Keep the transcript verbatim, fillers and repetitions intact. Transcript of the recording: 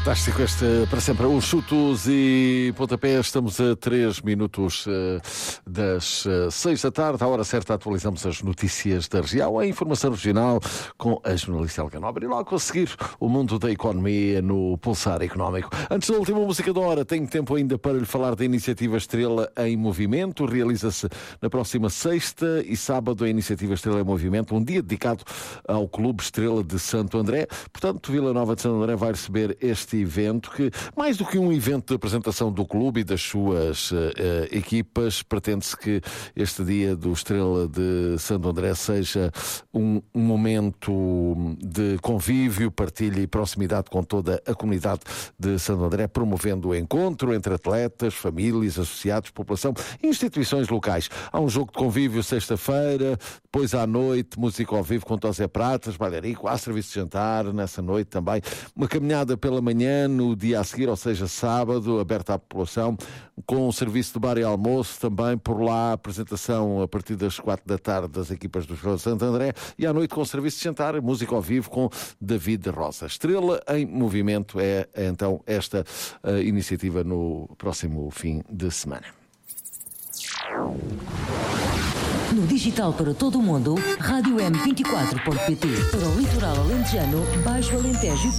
Fantástico este, para sempre, os chutos e pontapés. Estamos a três minutos uh, das uh, seis da tarde. À hora certa atualizamos as notícias da região, a informação regional com a jornalista Helga Nobre. E logo a seguir o mundo da economia no Pulsar Económico. Antes da última música da hora, tenho tempo ainda para lhe falar da iniciativa Estrela em Movimento. Realiza-se na próxima sexta e sábado a iniciativa Estrela em Movimento, um dia dedicado ao Clube Estrela de Santo André. Portanto, Vila Nova de Santo André vai receber este evento que, mais do que um evento de apresentação do clube e das suas uh, uh, equipas, pretende-se que este dia do Estrela de Santo André seja um, um momento de convívio, partilha e proximidade com toda a comunidade de Santo André, promovendo o encontro entre atletas, famílias, associados, população e instituições locais. Há um jogo de convívio sexta-feira, depois à noite, música ao vivo com Tosé Pratas, bailarico, há serviço de jantar nessa noite também, uma caminhada pela manhã no dia a seguir, ou seja, sábado, aberta à população, com um serviço de bar e almoço também, por lá, apresentação a partir das quatro da tarde das equipas do Estrela de Santo André, e à noite com serviço de jantar, música ao vivo com David Rosa. Estrela em Movimento é, é então esta uh, iniciativa no próximo fim de semana. No digital para todo o mundo, rádio m vinte e quatro ponto pt. Para o litoral alentejano, Baixo Alentejo